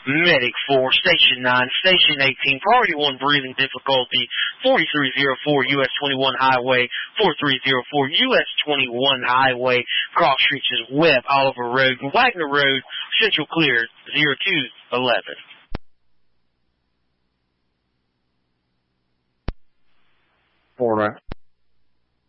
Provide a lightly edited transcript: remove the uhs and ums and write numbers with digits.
Medic 4, Station 9, Station 18, Priority 1, breathing difficulty, 4304 US 21 Highway, 4304 US 21 Highway, Cross Reaches Webb, Oliver Road, and Wagner Road, Central cleared, 0211. Florida